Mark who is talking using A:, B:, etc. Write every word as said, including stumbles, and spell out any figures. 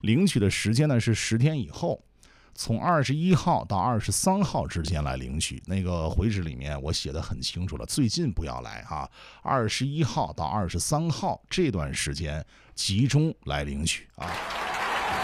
A: 领取的时间呢是十天以后，从二十一号到二十三号之间来领取。那个回执里面我写的很清楚了，最近不要来哈，二十一号到二十三号这段时间集中来领取啊。